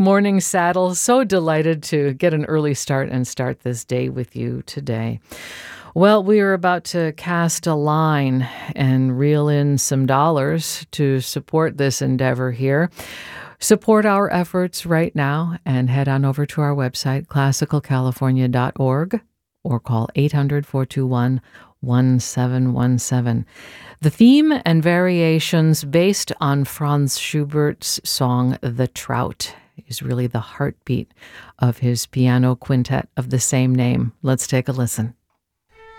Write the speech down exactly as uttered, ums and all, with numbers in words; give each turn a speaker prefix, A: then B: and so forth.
A: Morning Saddle. So delighted to get an early start and start this day with you today. Well, we are about to cast a line and reel in some dollars to support this endeavor here. Support our efforts right now and head on over to our website, classical california dot org, or call eight hundred, four two one, one seven one seven. The theme and variations based on Franz Schubert's song The Trout is really the heartbeat of his piano quintet of the same name. Let's take a listen.